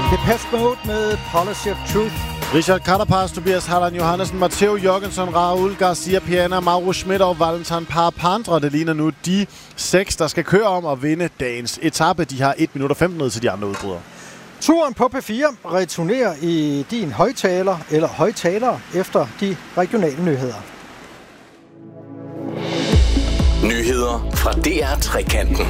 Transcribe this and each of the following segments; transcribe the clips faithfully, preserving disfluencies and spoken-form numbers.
Depeche Mode med Policy of Truth. Richard Carapaz, Tobias Halland Johannessen, Matteo Jørgensen, Raul Garcia Piana, Mauro Schmidt og Valentin Parapandra. Det ligner nu de seks, der skal køre om at vinde dagens etape. De har et minut og femten ned til de andre udbrydere. Turen på P fire returnerer i din højtaler eller højtalere efter de regionale nyheder. Nyheder fra D R Trekanten.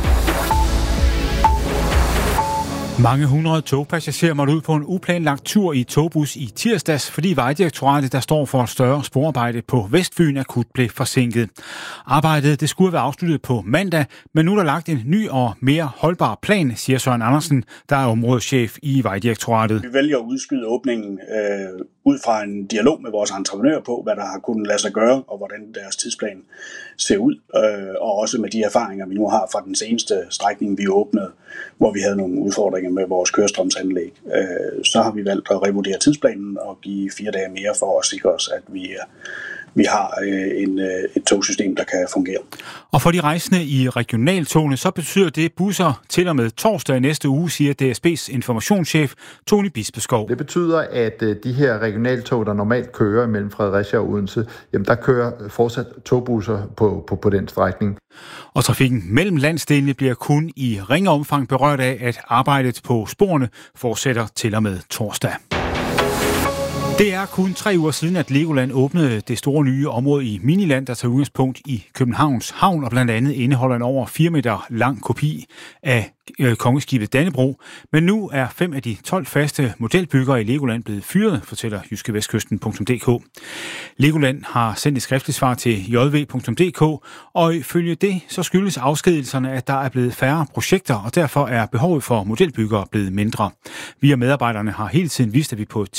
Mange hundrede togpassagerer måtte ud på en uplanlagt tur i togbus i tirsdags, fordi Vejdirektoratet, der står for et større sporarbejde på Vestfyn, akut blev forsinket. Arbejdet det skulle være afsluttet på mandag, men nu er der lagt en ny og mere holdbar plan, siger Søren Andersen, der er områdeschef i Vejdirektoratet. Vi vælger at udskyde åbningen øh, ud fra en dialog med vores entreprenører på, hvad der har kunnet lade sig gøre, og hvordan deres tidsplan ser ud, øh, og også med de erfaringer, vi nu har fra den seneste strækning, vi åbnede, hvor vi havde nogle udfordringer med vores kørestrømsanlæg. Øh, så har vi valgt at revurdere tidsplanen og give fire dage mere for at sikre os, at vi, vi har øh, en, øh, et togsystem, der kan fungere. Og for de rejsende i regionaltogene, så betyder det busser til og med torsdag næste uge, siger D S B's informationschef Tony Bispeskov. Det betyder, at de her regionaltog, der normalt kører mellem Fredericia og Odense, jamen der kører fortsat togbusser på, på, på den strækning. Og trafikken mellem landsdelene bliver kun i ringe omfang berørt af, at arbejdet på sporene fortsætter til og med torsdag. Det er kun tre uger siden, at Legoland åbnede det store nye område i Miniland, der tager udgangspunkt i Københavns Havn og blandt andet indeholder en over fire meter lang kopi af øh, kongeskibet Dannebrog. Men nu er fem af de tolv faste modelbyggere i Legoland blevet fyret, fortæller jydskevestkysten punktum d k. Legoland har sendt et skriftligt svar til j v punktum d k, og ifølge det så skyldes afskedelserne, at der er blevet færre projekter, og derfor er behovet for modelbyggere blevet mindre. Vi og medarbejderne har hele tiden vist, at vi på